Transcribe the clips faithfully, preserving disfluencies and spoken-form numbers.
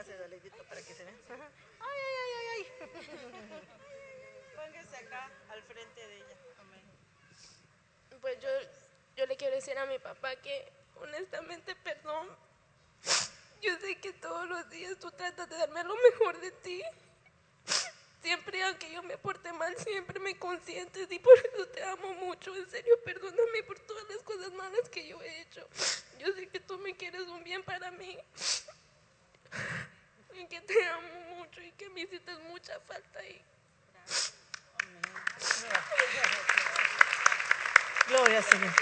Gracias, Aleidito, para que se vea. Ay, ay, ay, ay, ay. Póngase acá al frente de ella. Amén. Pues yo, yo le quiero decir a mi papá que honestamente, perdón. Yo sé que todos los días tú tratas de darme lo mejor de ti. Siempre, aunque yo me porte mal, siempre me consientes y por eso te amo mucho. En serio, perdóname por todas las cosas malas que yo he hecho. Yo sé que tú me quieres un bien para mí. Y que te amo mucho y que me hiciste mucha falta ahí. Gloria al Señor.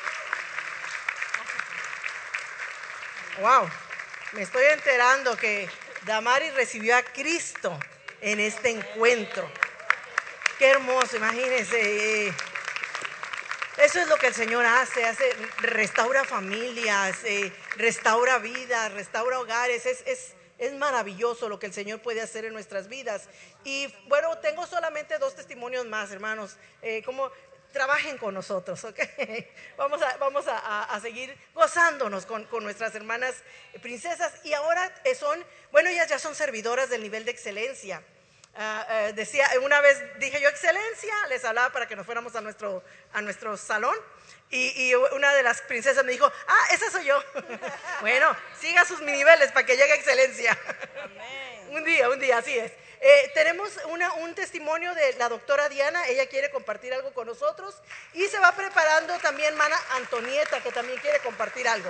Wow, me estoy enterando que Damari recibió a Cristo en este encuentro. Qué hermoso, imagínense. Eh, eso es lo que el Señor hace, hace restaura familias, eh, restaura vidas, restaura hogares. Es, es, es maravilloso lo que el Señor puede hacer en nuestras vidas. Y bueno, tengo solamente dos testimonios más, hermanos. Eh, como trabajen con nosotros, ¿ok? Vamos a, vamos a, a, a seguir gozándonos con, con nuestras hermanas princesas. Y ahora son, bueno, ellas ya son servidoras del nivel de excelencia. Uh, uh, decía, una vez dije yo excelencia, les hablaba para que nos fuéramos a nuestro, a nuestro salón. Y, y una de las princesas me dijo, ah, esa soy yo. Bueno, siga sus niveles para que llegue a excelencia. Amén. Un día, un día, así es. Eh, tenemos una, un testimonio de la doctora Diana. Ella quiere compartir algo con nosotros. Y se va preparando también hermana Antonieta, que también quiere compartir algo.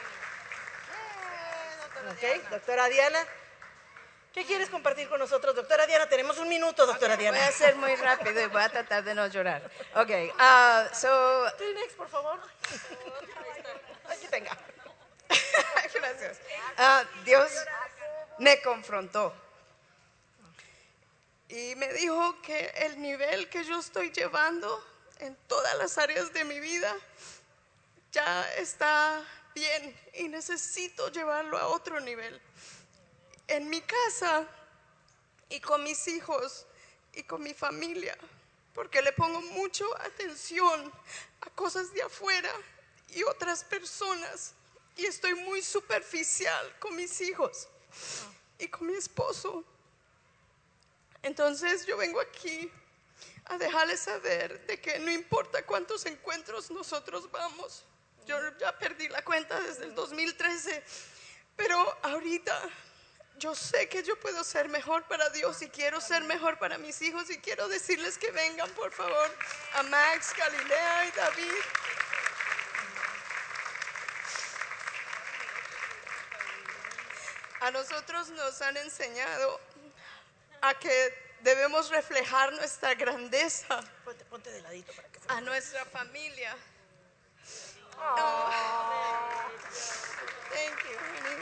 Eh, doctora Ok, Diana. doctora Diana. ¿Qué quieres compartir con nosotros, doctora Diana? Tenemos un minuto, doctora Okay, Diana. voy a ser muy rápido y voy a tratar de no llorar. Ok, uh, so... Kleenex, por favor. Aquí tenga. Gracias. Uh, Dios me confrontó y me dijo que el nivel que yo estoy llevando en todas las áreas de mi vida ya está bien y necesito llevarlo a otro nivel. En mi casa y con mis hijos y con mi familia, porque le pongo mucho atención a cosas de afuera y otras personas, y estoy muy superficial con mis hijos y con mi esposo. Entonces yo vengo aquí a dejarles saber de que no importa cuántos encuentros nosotros vamos, yo ya perdí la cuenta desde el dos mil trece, pero ahorita yo sé que yo puedo ser mejor para Dios y quiero ser mejor para mis hijos, y quiero decirles que vengan, por favor, a Max, Galilea y David. A nosotros nos han enseñado a que debemos reflejar nuestra grandeza Ponte, ponte de ladito para que se a nuestra familia. Oh. Thank you, honey.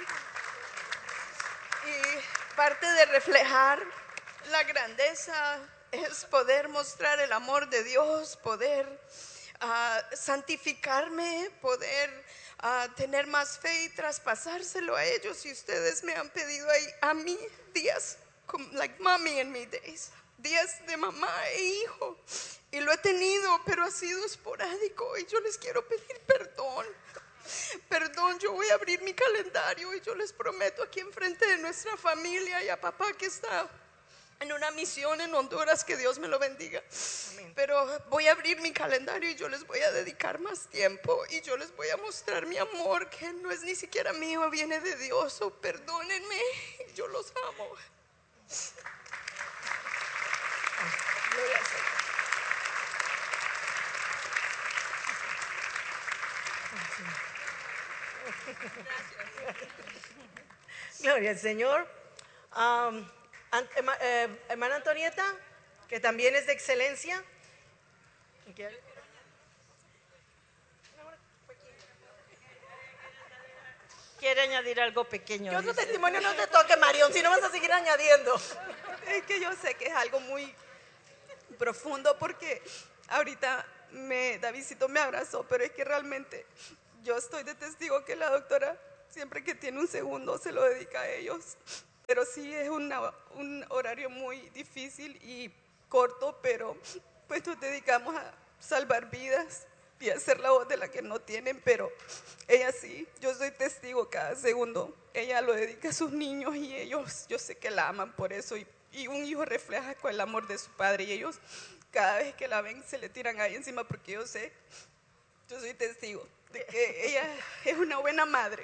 Y parte de reflejar la grandeza es poder mostrar el amor de Dios, poder uh, santificarme, poder uh, tener más fe y traspasárselo a ellos. Y ustedes me han pedido ahí, a mí días, como, like mommy and me days, días de mamá e hijo. Y lo he tenido, pero ha sido esporádico, y yo les quiero pedir perdón. Perdón, yo voy a abrir mi calendario y yo les prometo aquí enfrente de nuestra familia y a papá que está en una misión en Honduras, que Dios me lo bendiga. Amén. Pero voy a abrir mi calendario y yo les voy a dedicar más tiempo y yo les voy a mostrar mi amor, que no es ni siquiera mío, viene de Dios. Oh, perdónenme, yo los amo. Gloria al Señor. Gloria al Señor. Um, an, eh, hermana Antonieta, que también es de excelencia. Quiere añadir algo pequeño. Yo otro dice. testimonio no te toque, Marión, si no vas a seguir añadiendo. Es que yo sé que es algo muy profundo, porque ahorita me, Davidcito me abrazó, pero es que realmente yo estoy de testigo que la doctora siempre que tiene un segundo se lo dedica a ellos. Pero sí es una, un horario muy difícil y corto, pero pues nos dedicamos a salvar vidas, y hacer la voz de la que no tienen, pero ella sí, yo soy testigo cada segundo. Ella lo dedica a sus niños y ellos, yo sé que la aman por eso, y, y un hijo refleja con el amor de su padre, y ellos cada vez que la ven se le tiran ahí encima, porque yo sé, yo soy testigo de que ella es una buena madre.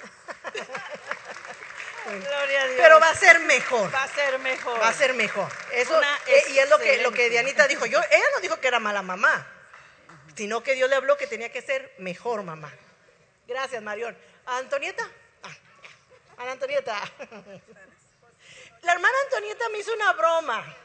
Gloria a Dios. Pero va a ser mejor. Va a ser mejor. Va a ser mejor. Eso, Una eh, y es lo que, lo que excelente. Dianita dijo. Yo, ella no dijo que era mala mamá, sino que Dios le habló que tenía que ser mejor mamá. Gracias, Marión. Antonieta. Ah, Ana Antonieta. La hermana Antonieta me hizo una broma.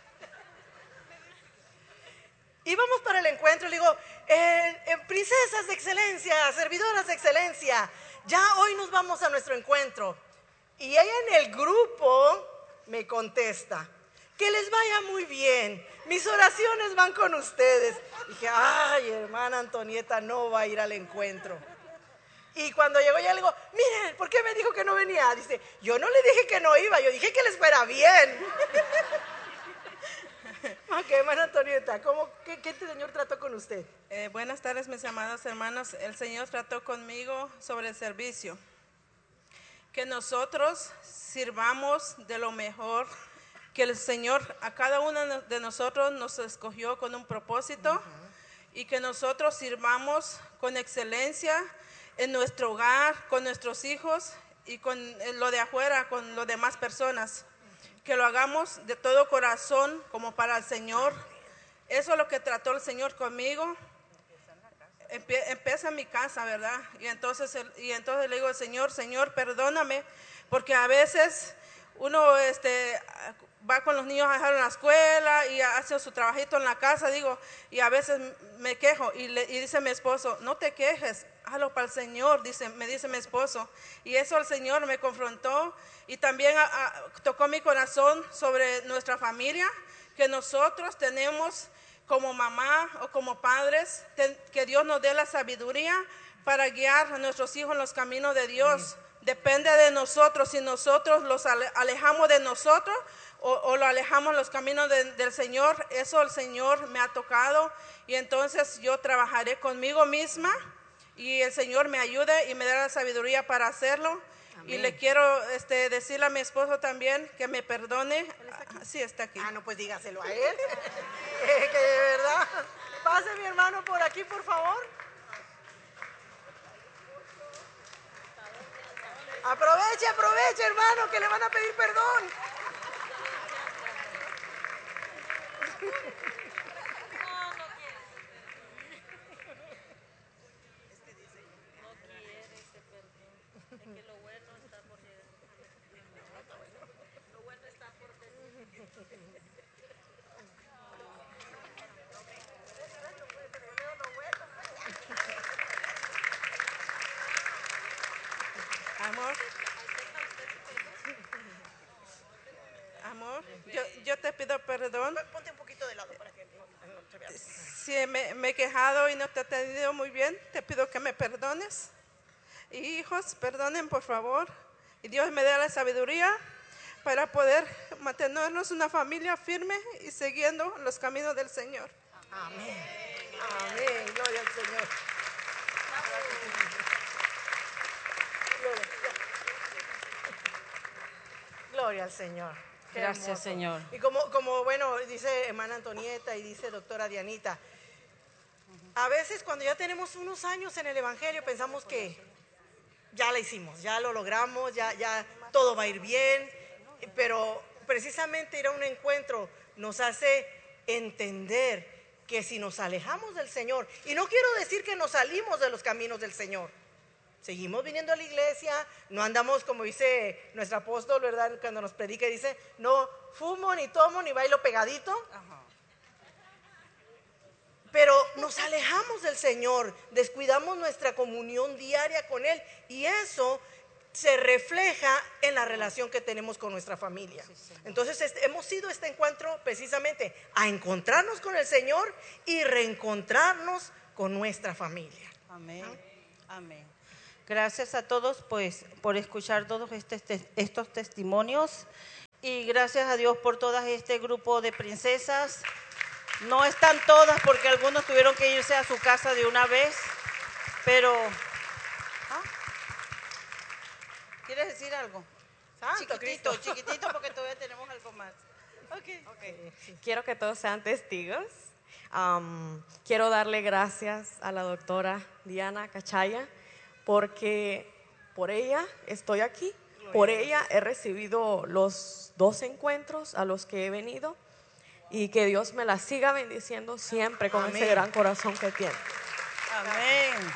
Íbamos para el encuentro y le digo, eh, eh, princesas de excelencia, servidoras de excelencia, ya hoy nos vamos a nuestro encuentro. Y ella en el grupo me contesta, que les vaya muy bien, mis oraciones van con ustedes. Dije, ay, hermana Antonieta no va a ir al encuentro. Y cuando llegó ya le digo, miren, ¿por qué me dijo que no venía? Dice, yo no le dije que no iba, yo dije que les fuera bien. Ok, hermana Antonieta, ¿cómo, qué, ¿qué este Señor trató con usted? Eh, buenas tardes, mis amados hermanos. El Señor trató conmigo sobre el servicio. Que nosotros sirvamos de lo mejor, que el Señor a cada uno de nosotros nos escogió con un propósito, uh-huh. y que nosotros sirvamos con excelencia en nuestro hogar, con nuestros hijos y con lo de afuera, con las demás personas. Que lo hagamos de todo corazón como para el Señor. Eso es lo que trató el Señor conmigo. Empie- empieza en mi casa, ¿verdad? Y entonces, el- y entonces le digo al Señor, Señor, perdóname, porque a veces uno este, va con los niños a dejar en la escuela y hace su trabajito en la casa, digo, y a veces me quejo y, le, y dice mi esposo, no te quejes, hazlo para el Señor, dice, me dice mi esposo. Y eso el Señor me confrontó y también a, a, tocó mi corazón sobre nuestra familia, que nosotros tenemos como mamá o como padres, ten, que Dios nos dé la sabiduría para guiar a nuestros hijos en los caminos de Dios. Sí. Depende de nosotros, si nosotros los alejamos de nosotros o, o lo alejamos en los caminos de, del Señor. Eso el Señor me ha tocado y entonces yo trabajaré conmigo misma y el Señor me ayude y me dé la sabiduría para hacerlo. Amén. Y le quiero este, decirle a mi esposo también que me perdone. ¿Está sí, está aquí. Ah, no, pues dígaselo a él. eh, que de verdad. Pase mi hermano por aquí, por favor. Aproveche, aproveche, hermano, que le van a pedir perdón. Amor, amor, yo, yo te pido perdón. Ponte un poquito de lado para que no, no se vea. Si me, me he quejado y no te he atendido muy bien, te pido que me perdones. Y hijos, perdonen por favor. Y Dios me dé la sabiduría para poder mantenernos una familia firme y siguiendo los caminos del Señor. Amén. Amén. Gloria al Señor. Gloria al Señor. Qué Gracias, hermoso. Señor. Y como, como, bueno, dice hermana Antonieta y dice doctora Dianita, a veces cuando ya tenemos unos años en el Evangelio pensamos que ya la hicimos, ya lo logramos, ya, ya todo va a ir bien, pero precisamente ir a un encuentro nos hace entender que si nos alejamos del Señor, y no quiero decir que nos salimos de los caminos del Señor, seguimos viniendo a la iglesia, no andamos como dice nuestro apóstol, ¿verdad? Cuando nos predica dice, no fumo, ni tomo, ni bailo pegadito. Ajá. Pero nos alejamos del Señor, descuidamos nuestra comunión diaria con Él y eso se refleja en la relación que tenemos con nuestra familia. Entonces este, hemos ido a este encuentro precisamente a encontrarnos con el Señor y reencontrarnos con nuestra familia. Amén. ¿Ah? Amén. Gracias a todos pues por escuchar todos este, este, estos testimonios y gracias a Dios por todo este grupo de princesas No están todas porque algunos tuvieron que irse a su casa de una vez, pero... ¿ah? ¿Quieres decir algo? Santo Chiquitito, Cristo. chiquitito porque todavía tenemos algo más. Okay. Okay. Quiero que todos sean testigos. Um, quiero darle gracias a la doctora Diana Cachaya porque por ella estoy aquí, por ella he recibido los dos encuentros a los que he venido y que Dios me la siga bendiciendo siempre con Amén. ese gran corazón que tiene. Amén.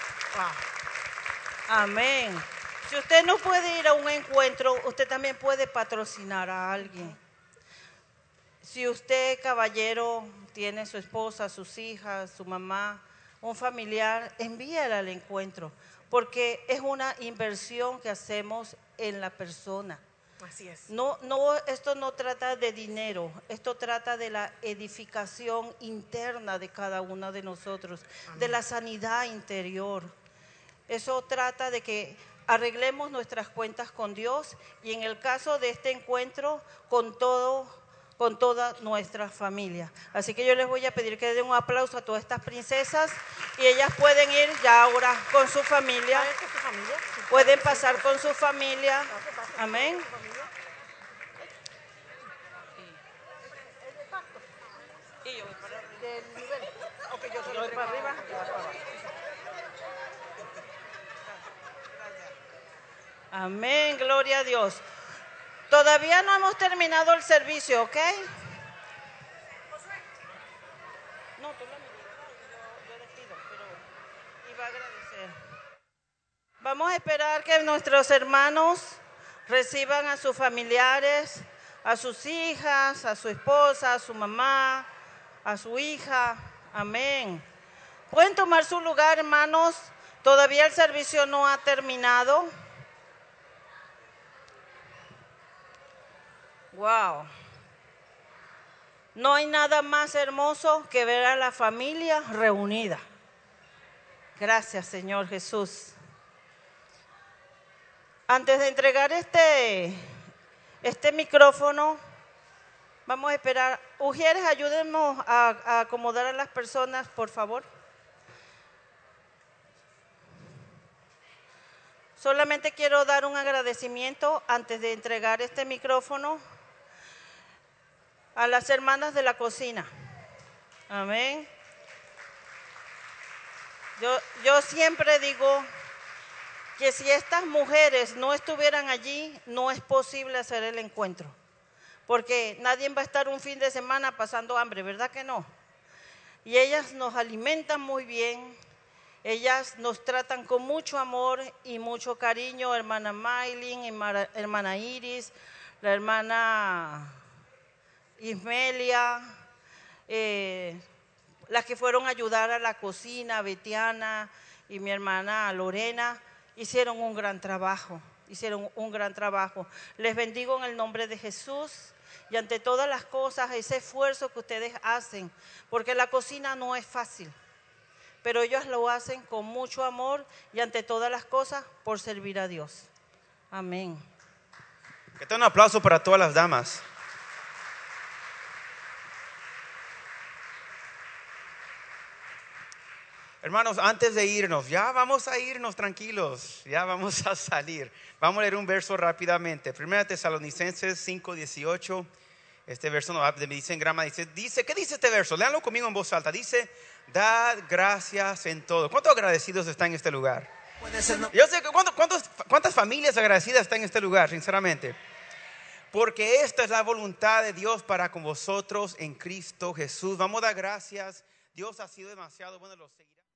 Amén. Si usted no puede ir a un encuentro, usted también puede patrocinar a alguien. Si usted, caballero, tiene su esposa, sus hijas, su mamá, un familiar, envíela al encuentro, porque es una inversión que hacemos en la persona. Así es. No, no, esto no trata de dinero, esto trata de la edificación interna de cada uno de nosotros, Amén. De la sanidad interior. Eso trata de que arreglemos nuestras cuentas con Dios y en el caso de este encuentro, con todo, con toda nuestra familia. Así que yo les voy a pedir que den un aplauso a todas estas princesas y ellas pueden ir ya ahora con su familia. Pueden pasar con su familia. Amén. Y yo voy para del nivel. Ok, yo solo voy para arriba. Amén, gloria a Dios. Todavía no hemos terminado el servicio, ¿ok? No, tú lo yo, yo despido, pero iba a agradecer. Vamos a esperar que nuestros hermanos reciban a sus familiares, a sus hijas, a su esposa, a su mamá, a su hija. Amén. Pueden tomar su lugar, hermanos. Todavía el servicio no ha terminado. Wow. No hay nada más hermoso que ver a la familia reunida. Gracias, Señor Jesús. Antes de entregar este, este micrófono, vamos a esperar. Ujieres, ayúdennos a, a acomodar a las personas, por favor. Solamente quiero dar un agradecimiento antes de entregar este micrófono a las hermanas de la cocina. Amén. Yo, yo siempre digo que si estas mujeres no estuvieran allí, no es posible hacer el encuentro. Porque nadie va a estar un fin de semana pasando hambre, ¿verdad que no? Y ellas nos alimentan muy bien, ellas nos tratan con mucho amor y mucho cariño, hermana Maylin, hermana Iris, la hermana Ismelia, eh, las que fueron a ayudar a la cocina, Betiana y mi hermana Lorena, hicieron un gran trabajo, hicieron un gran trabajo. Les bendigo en el nombre de Jesús y ante todas las cosas, ese esfuerzo que ustedes hacen, porque la cocina no es fácil, pero ellos lo hacen con mucho amor y ante todas las cosas por servir a Dios. Amén. Que tenga un aplauso para todas las damas. Hermanos, antes de irnos, ya vamos a irnos tranquilos, ya vamos a salir. Vamos a leer un verso rápidamente. Primera Tesalonicenses cinco dieciocho. Este verso me dice en grama, dice, dice, ¿qué dice este verso? Léanlo conmigo en voz alta. Dice, dad gracias en todo. ¿Cuántos agradecidos están en este lugar? Yo sé que ¿cuántos, cuántos, ¿cuántas familias agradecidas están en este lugar, sinceramente? Porque esta es la voluntad de Dios para con vosotros en Cristo Jesús. Vamos a dar gracias. Dios ha sido demasiado bueno, lo seguirá.